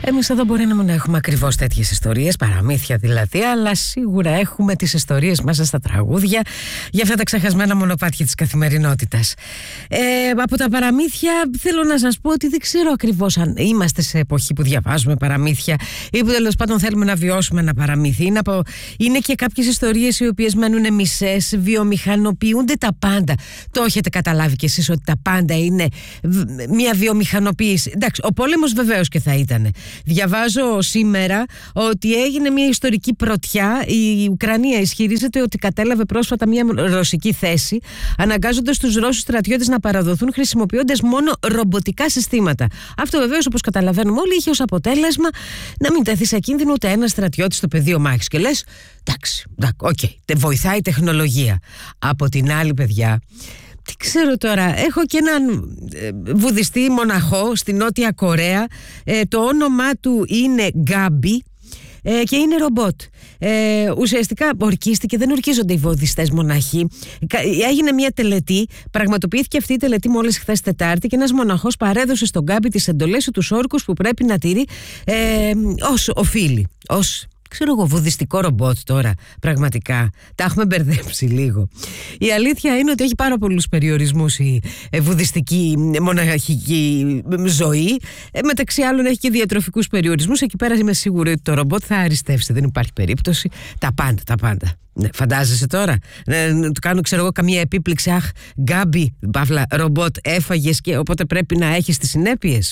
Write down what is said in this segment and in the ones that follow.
Εμείς εδώ μπορεί να μην έχουμε ακριβώς τέτοιες ιστορίες, παραμύθια δηλαδή, αλλά σίγουρα έχουμε τις ιστορίες μέσα στα τραγούδια για αυτά τα ξεχασμένα μονοπάτια της καθημερινότητας. Από τα παραμύθια θέλω να σας πω ότι δεν ξέρω ακριβώς αν είμαστε σε εποχή που διαβάζουμε παραμύθια ή που τέλος πάντων θέλουμε να βιώσουμε ένα παραμύθι. Είναι και κάποιες ιστορίες οι οποίες μένουν μισές, βιομηχανοποιούνται τα πάντα. Το έχετε καταλάβει κι εσείς ότι τα πάντα είναι μια βιομηχανοποίηση. Εντάξει, ο πόλεμος βεβαίως και θα ήταν. Διαβάζω σήμερα ότι έγινε μια ιστορική πρωτιά. Η Ουκρανία ισχυρίζεται ότι κατέλαβε πρόσφατα μια ρωσική θέση, αναγκάζοντας τους Ρώσους στρατιώτες να παραδοθούν χρησιμοποιώντας μόνο ρομποτικά συστήματα. Αυτό βεβαίως, όπως καταλαβαίνουμε όλοι, είχε ως αποτέλεσμα να μην τεθεί σε κίνδυνο ούτε ένας στρατιώτης στο πεδίο μάχης. Και λες, εντάξει, βοηθάει η τεχνολογία. Από την άλλη, παιδιά, τι ξέρω τώρα, έχω και έναν βουδιστή μοναχό στη Νότια Κορέα, το όνομά του είναι Γκάμπι και είναι ρομπότ. Ουσιαστικά ορκίστηκε, δεν ορκίζονται οι βουδιστές μοναχοί. Έγινε μια τελετή, πραγματοποιήθηκε αυτή η τελετή μόλις χθες Τετάρτη και ένας μοναχός παρέδωσε στον Γκάμπι τις εντολές του, τους όρκους που πρέπει να τηρεί ως οφείλει, ως... Ξέρω εγώ, βουδιστικό ρομπότ τώρα. Πραγματικά τα έχουμε μπερδέψει λίγο. Η αλήθεια είναι ότι έχει πάρα πολλούς περιορισμούς η βουδιστική μοναχική ζωή. Μεταξύ άλλων έχει και διατροφικούς περιορισμούς. Εκεί πέρα είμαι σίγουρη ότι το ρομπότ θα αριστεύσει. Δεν υπάρχει περίπτωση. Τα πάντα. Ναι, φαντάζεσαι τώρα να του κάνω, ξέρω εγώ, καμία επίπληξη. Αχ, Γκάμπι, παύλα, ρομπότ, έφαγες και οπότε πρέπει να έχεις τις συνέπειες.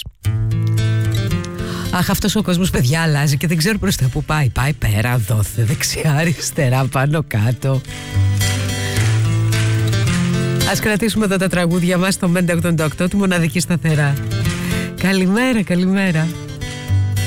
Αχ, αυτός ο κόσμος, παιδιά, αλλάζει και δεν ξέρω προς τα που πάει. Πάει πέρα, δόθε, δεξιά, αριστερά, πάνω, κάτω. Ας κρατήσουμε εδώ τα τραγούδια μας στο 588 του Μοναδική Σταθερά. Καλημέρα.